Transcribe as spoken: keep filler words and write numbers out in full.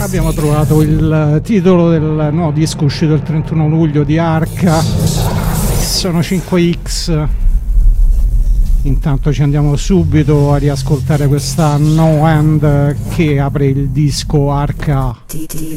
Abbiamo trovato il titolo del nuovo disco uscito il trentuno luglio di Arca, sono cinque X. Intanto ci andiamo subito a riascoltare questa No End che apre il disco Arca.